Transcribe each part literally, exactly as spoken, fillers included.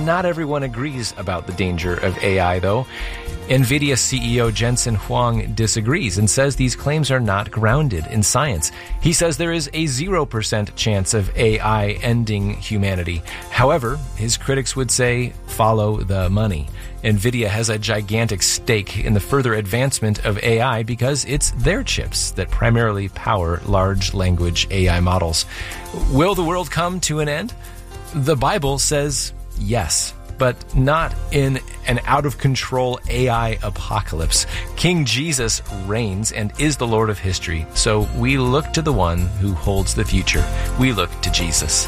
not everyone agrees about the danger of A I, though. NVIDIA C E O Jensen Huang disagrees and says these claims are not grounded in science. He says there is a zero percent chance of A I ending humanity. However, his critics would say, follow the money. NVIDIA has a gigantic stake in the further advancement of A I because it's their chips that primarily power large language A I models. Will the world come to an end? The Bible says yes, but not in an out-of-control A I apocalypse. King Jesus reigns and is the Lord of history, so we look to the one who holds the future. We look to Jesus.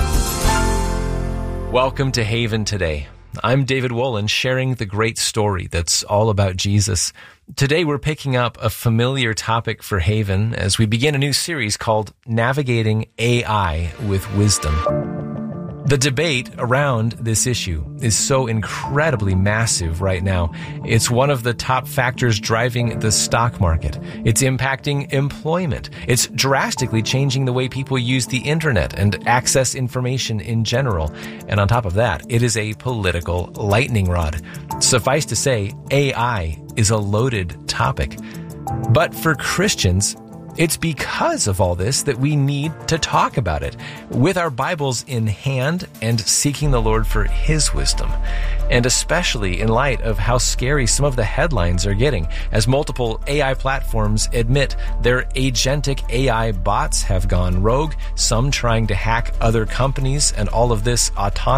Welcome to Haven Today. I'm David Wolin, sharing the great story that's all about Jesus. Today we're picking up a familiar topic for Haven as we begin a new series called Navigating A I with Wisdom. The debate around this issue is so incredibly massive right now. It's one of the top factors driving the stock market. It's impacting employment. It's drastically changing the way people use the internet and access information in general. And on top of that, it is a political lightning rod. Suffice to say, A I is a loaded topic. But for Christians, it's because of all this that we need to talk about it with our Bibles in hand and seeking the Lord for His wisdom. And especially in light of how scary some of the headlines are getting as multiple A I platforms admit their agentic A I bots have gone rogue, some trying to hack other companies, and all of this autonomous